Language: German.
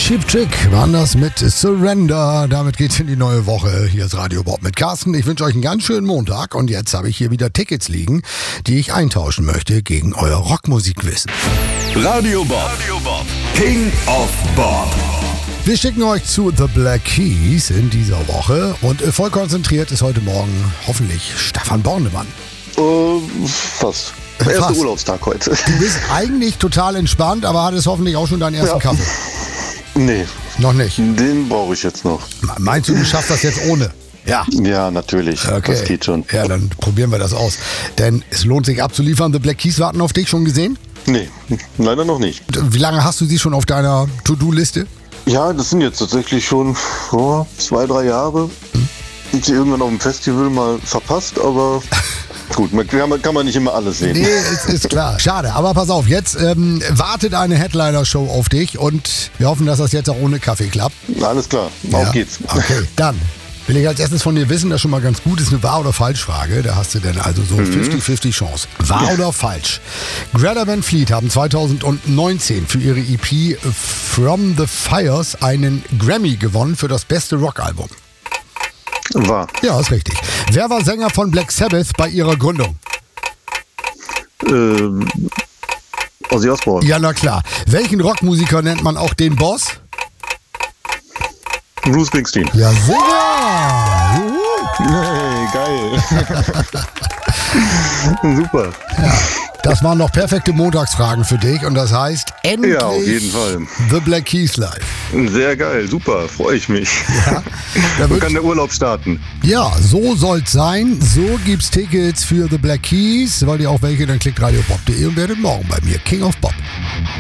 Cheap Trick waren das mit Surrender. Damit geht's in die neue Woche. Hier ist Radio Bob mit Carsten. Ich wünsche euch einen ganz schönen Montag. Und jetzt habe ich hier wieder Tickets liegen, die ich eintauschen möchte gegen euer Rockmusikwissen. Radio Bob, King of Bob. Wir schicken euch zu The Black Keys in dieser Woche. Und voll konzentriert ist heute Morgen hoffentlich Stefan Bornemann. Fast. Der erste Urlaubstag heute. Du bist eigentlich total entspannt, aber hattest hoffentlich auch schon deinen ersten Kaffee. Nee. Noch nicht? Den brauche ich jetzt noch. Meinst du, du schaffst das jetzt ohne? Ja. Ja, natürlich. Okay. Das geht schon. Ja, dann probieren wir das aus. Denn es lohnt sich abzuliefern. The Black Keys warten auf dich. Schon gesehen? Nee, leider noch nicht. Wie lange hast du sie schon auf deiner To-Do-Liste? Ja, das sind jetzt tatsächlich schon 2-3 Jahre. Ich sie irgendwann auf dem Festival mal verpasst, aber gut, kann man nicht immer alles sehen. Nee, ist klar. Schade, aber pass auf, jetzt wartet eine Headliner-Show auf dich und wir hoffen, dass das jetzt auch ohne Kaffee klappt. Alles klar, auf geht's. Okay, dann will ich als erstes von dir wissen, das schon mal ganz gut ist, eine Wahr- oder Falsch-Frage. Da hast du dann also so 50-50 Chance. Wahr oder falsch? Greta Van Fleet haben 2019 für ihre EP From the Fires einen Grammy gewonnen für das beste Rockalbum. Wahr. Ja, ist richtig. Wer war Sänger von Black Sabbath bei ihrer Gründung? Ozzy Osbourne. Ja, na klar. Welchen Rockmusiker nennt man auch den Boss? Bruce Springsteen. Ja, sicher! Juhu. Hey, geil. Super. Ja, das waren noch perfekte Montagsfragen für dich und das heißt endlich Ja, auf jeden Fall. The Black Keys live. Sehr geil, super, freue ich mich. Ja, Dann kann der Urlaub starten. Ja, so soll's sein. So gibt's Tickets für The Black Keys. Wollt ihr auch welche, dann klickt radiobob.de und werdet morgen bei mir King of Bob.